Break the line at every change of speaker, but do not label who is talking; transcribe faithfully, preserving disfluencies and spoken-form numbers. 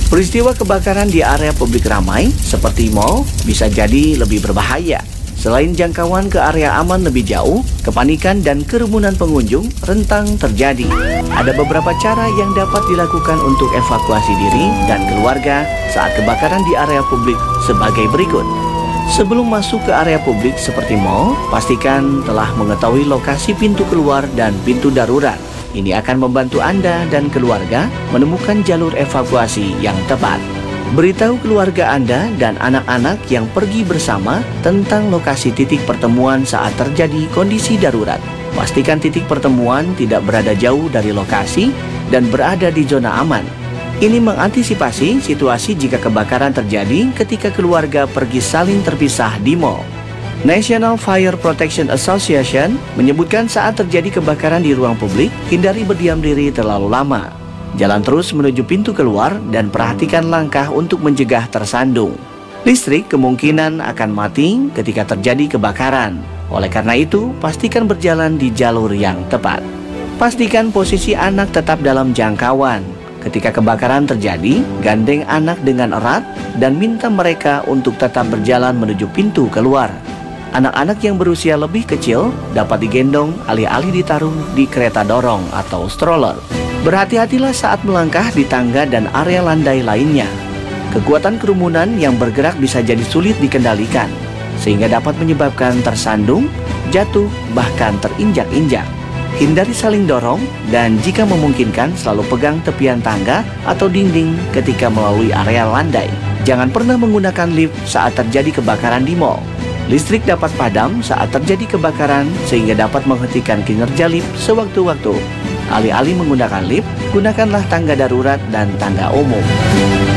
Peristiwa kebakaran di area publik ramai, seperti mal, bisa jadi lebih berbahaya. Selain jangkauan ke area aman lebih jauh, kepanikan dan kerumunan pengunjung rentang terjadi. Ada beberapa cara yang dapat dilakukan untuk evakuasi diri dan keluarga saat kebakaran di area publik sebagai berikut. Sebelum masuk ke area publik seperti mal, pastikan telah mengetahui lokasi pintu keluar dan pintu darurat. Ini akan membantu Anda dan keluarga menemukan jalur evakuasi yang tepat. Beritahu keluarga Anda dan anak-anak yang pergi bersama tentang lokasi titik pertemuan saat terjadi kondisi darurat. Pastikan titik pertemuan tidak berada jauh dari lokasi dan berada di zona aman. Ini mengantisipasi situasi jika kebakaran terjadi ketika keluarga pergi saling terpisah di mal. National Fire Protection Association menyebutkan saat terjadi kebakaran di ruang publik, hindari berdiam diri terlalu lama. Jalan terus menuju pintu keluar dan perhatikan langkah untuk mencegah tersandung. Listrik kemungkinan akan mati ketika terjadi kebakaran. Oleh karena itu, pastikan berjalan di jalur yang tepat. Pastikan posisi anak tetap dalam jangkauan. Ketika kebakaran terjadi, gandeng anak dengan erat dan minta mereka untuk tetap berjalan menuju pintu keluar. Anak-anak yang berusia lebih kecil dapat digendong alih-alih ditaruh di kereta dorong atau stroller. Berhati-hatilah saat melangkah di tangga dan area landai lainnya. Kekuatan kerumunan yang bergerak bisa jadi sulit dikendalikan, sehingga dapat menyebabkan tersandung, jatuh, bahkan terinjak-injak. Hindari saling dorong dan jika memungkinkan selalu pegang tepian tangga atau dinding ketika melalui area landai. Jangan pernah menggunakan lift saat terjadi kebakaran di mal. Listrik dapat padam saat terjadi kebakaran sehingga dapat menghentikan kinerja lift sewaktu-waktu. Alih-alih menggunakan lift, gunakanlah tangga darurat dan tangga umum.